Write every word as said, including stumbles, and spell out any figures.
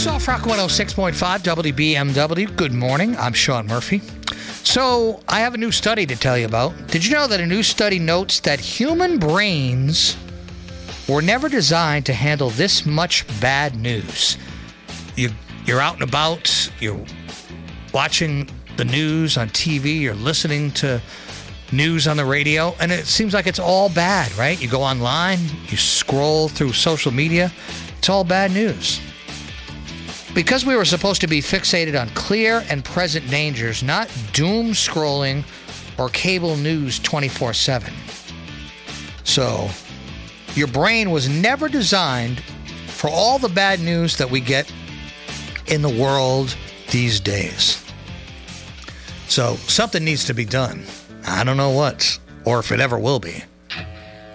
Soft Rock one oh six point five W B M W. Good morning. I'm Sean Murphy. So, I have a new study to tell you about. Did you know that a new study notes that human brains were never designed to handle this much bad news? You, you're out and about, you're watching the news on T V, you're listening to news on the radio, and it seems like it's all bad, right? You go online, you scroll through social media, it's all bad news. Because we were supposed to be fixated on clear and present dangers, not doom scrolling or cable news twenty-four seven. So, your brain was never designed for all the bad news that we get in the world these days. So, something needs to be done. I don't know what, or if it ever will be.